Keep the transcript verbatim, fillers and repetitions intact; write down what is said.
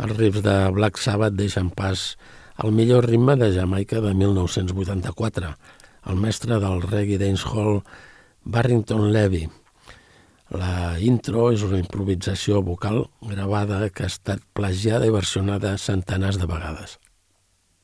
Els riffs de Black Sabbath deixen pas al millor ritme de Jamaica de mil nou-cents vuitanta-quatre, el mestre del reggae dancehall Barrington Levy. La intro és una improvisació vocal gravada que ha estat plagiada i versionada centenars de vegades.